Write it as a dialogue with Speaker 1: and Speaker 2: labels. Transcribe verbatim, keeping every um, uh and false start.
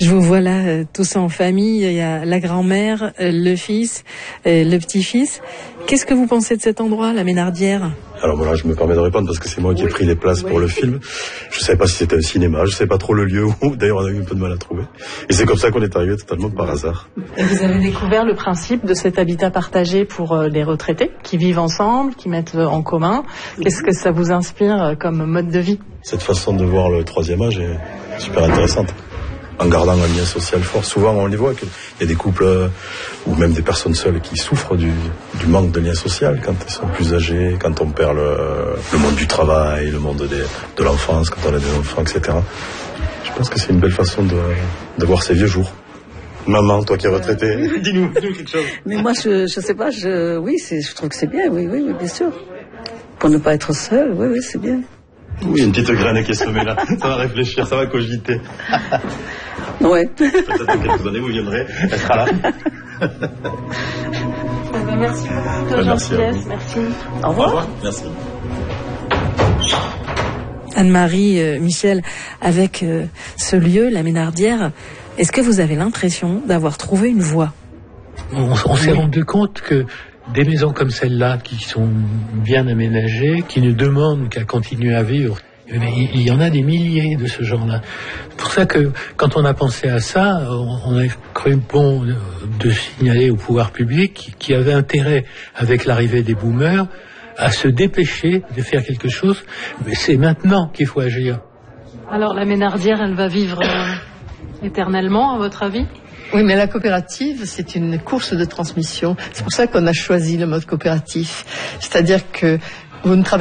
Speaker 1: Je vous vois là, euh, tous en famille. Il y a la grand-mère, euh, le fils, euh, le petit-fils. Qu'est-ce que vous pensez de cet endroit, la Ménardière?
Speaker 2: Alors voilà, je me permets de répondre parce que c'est moi qui ai pris les places pour le film. Je ne savais pas si c'était un cinéma, je ne savais pas trop le lieu où. D'ailleurs, on a eu un peu de mal à trouver. Et c'est comme ça qu'on est arrivé totalement par hasard.
Speaker 1: Et vous avez découvert le principe de cet habitat partagé pour euh, les retraités qui vivent ensemble, qui mettent euh, en commun. Qu'est-ce que ça vous inspire euh, comme mode de vie?
Speaker 2: Cette façon de voir le troisième âge est super intéressante. En gardant un lien social fort. Souvent, on les voit qu'il y a des couples euh, ou même des personnes seules qui souffrent du, du manque de lien social quand ils sont plus âgés, quand on perd le, le monde du travail, le monde des, de l'enfance, quand on a des enfants, et cetera. Je pense que c'est une belle façon de, de voir ces vieux jours. Maman, toi qui es retraitée, euh... dis-nous, dis-nous quelque chose.
Speaker 3: Mais moi, je, je sais pas, je, oui, c'est, je trouve que c'est bien, oui, oui, oui, bien sûr. Pour ne pas être seul, oui, oui, c'est bien.
Speaker 2: Oui, une petite graine qui est semée là. Ça va réfléchir, ça va cogiter.
Speaker 3: Ouais.
Speaker 2: Peut-être dans quelques années, vous viendrez, elle sera là.
Speaker 1: Merci beaucoup.
Speaker 2: Merci.
Speaker 1: Merci.
Speaker 3: Au revoir.
Speaker 2: Au revoir. Merci.
Speaker 1: Anne-Marie, euh, Michel, avec euh, ce lieu, la Ménardière, est-ce que vous avez l'impression d'avoir trouvé une voie?
Speaker 4: On, on s'est rendu compte que des maisons comme celle-là, qui sont bien aménagées, qui ne demandent qu'à continuer à vivre, mais il y en a des milliers de ce genre-là. C'est pour ça que, quand on a pensé à ça, on a cru bon de signaler au pouvoir public qui avait intérêt, avec l'arrivée des boomers, à se dépêcher de faire quelque chose. Mais c'est maintenant qu'il faut agir.
Speaker 1: Alors, la Ménardière, elle va vivre euh, éternellement, à votre avis?
Speaker 5: Oui, mais la coopérative, c'est une course de transmission. C'est pour ça qu'on a choisi le mode coopératif. C'est-à-dire que vous ne travaillez